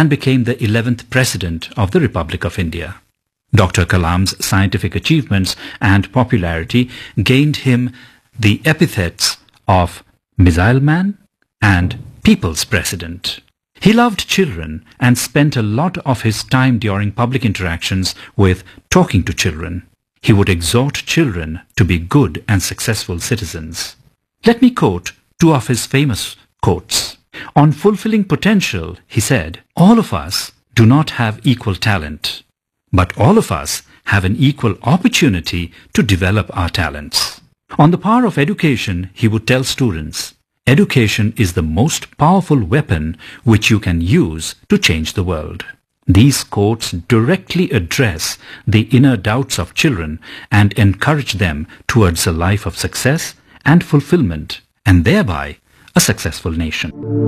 and became the 11th President of the Republic of India. Dr. Kalam's scientific achievements and popularity gained him the epithets of Missile Man and People's President. He loved children and spent a lot of his time during public interactions with talking to children. He would exhort children to be good and successful citizens. Let me quote two of his famous quotes. On fulfilling potential, he said, "All of us do not have equal talent, but all of us have an equal opportunity to develop our talents." On the power of education, he would tell students, "Education is the most powerful weapon which you can use to change the world." These quotes directly address the inner doubts of children and encourage them towards a life of success and fulfillment, and thereby a successful nation.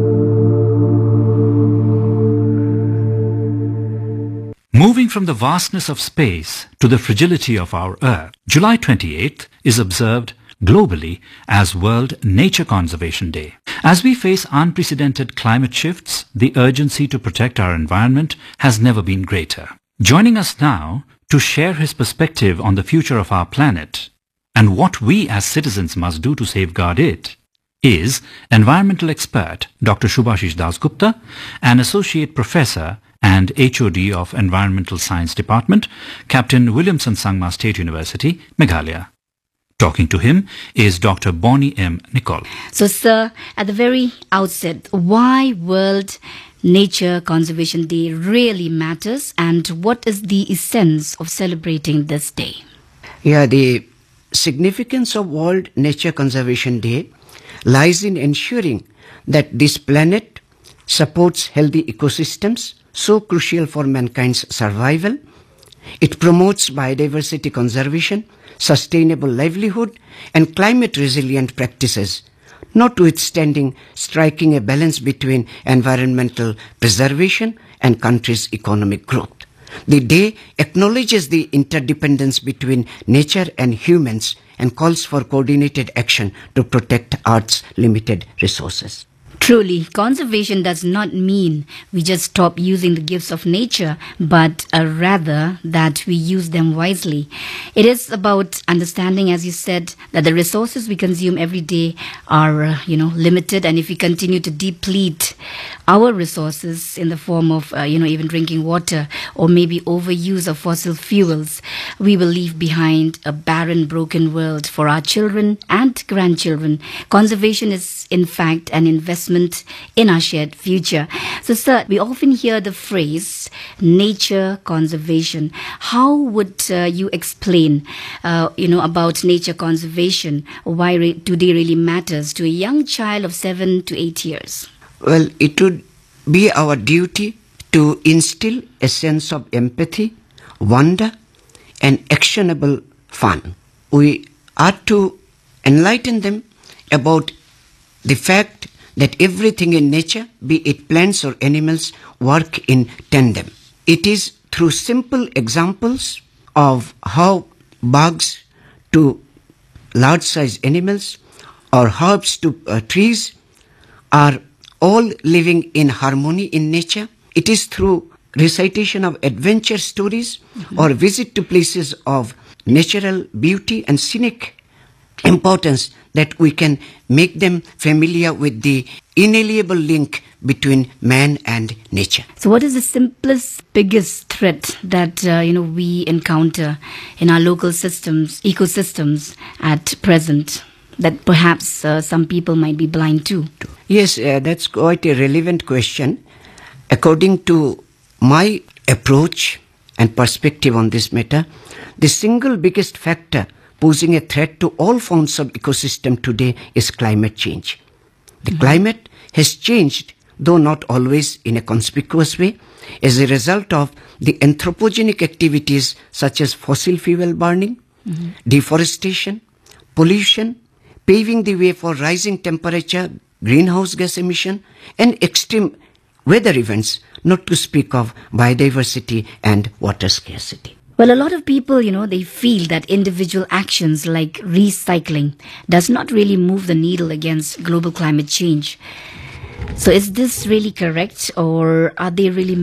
Moving from the vastness of space to the fragility of our Earth, July 28th is observed globally as World Nature Conservation Day. As we face unprecedented climate shifts, the urgency to protect our environment has never been greater. Joining us now to share his perspective on the future of our planet and what we as citizens must do to safeguard it is environmental expert Dr. Shubhashish Dasgupta, an associate professor and HOD of Environmental Science Department, Captain Williamson Sangma State University, Meghalaya. Talking to him is Dr. Bonnie M. Nicol. So, sir, at the very outset, why World Nature Conservation Day really matters, and what is the essence of celebrating this day? Yeah, the significance of World Nature Conservation Day lies in ensuring that this planet supports healthy ecosystems, so crucial for mankind's survival. It promotes biodiversity conservation, sustainable livelihood, and climate-resilient practices, notwithstanding striking a balance between environmental preservation and country's economic growth. The day acknowledges the interdependence between nature and humans and calls for coordinated action to protect Earth's limited resources. Truly, conservation does not mean we just stop using the gifts of nature, but rather that we use them wisely. It is about understanding, as you said, that the resources we consume every day are, limited, and if we continue to deplete our resources in the form of, even drinking water or maybe overuse of fossil fuels, we will leave behind a barren, broken world for our children and grandchildren. Conservation is, in fact, an investment in our shared future. So, sir, we often hear the phrase nature conservation. How would you explain, about nature conservation? Why today really matters to a young child of 7 to 8 years? Well, it would be our duty to instill a sense of empathy, wonder, and actionable fun. We are to enlighten them about the fact that everything in nature, be it plants or animals, work in tandem. It is through simple examples of how bugs to large-sized animals or herbs to trees are all living in harmony in nature. It is through recitation of adventure stories or visit to places of natural beauty and scenic importance that we can make them familiar with the inalienable link between man and nature. So what is the simplest, biggest threat that, we encounter in our local systems, ecosystems at present that perhaps some people might be blind to? Yes, that's quite a relevant question. According to my approach and perspective on this matter, the single biggest factor posing a threat to all forms of ecosystem today is climate change. The climate has changed, though not always in a conspicuous way, as a result of the anthropogenic activities such as fossil fuel burning, deforestation, pollution, paving the way for rising temperature, greenhouse gas emission, and extreme weather events, not to speak of biodiversity and water scarcity. Well, a lot of people, they feel that individual actions like recycling does not really move the needle against global climate change. So is this really correct, or are they really